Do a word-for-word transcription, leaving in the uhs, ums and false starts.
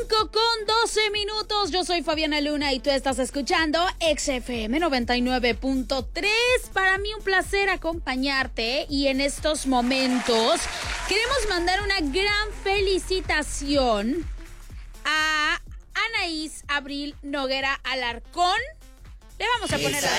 cinco con doce minutos. Yo soy Fabiana Luna y tú estás escuchando X F M noventa y nueve punto tres. Para mí un placer acompañarte y en estos momentos queremos mandar una gran felicitación a Anaís Abril Noguera Alarcón. Le vamos a poner a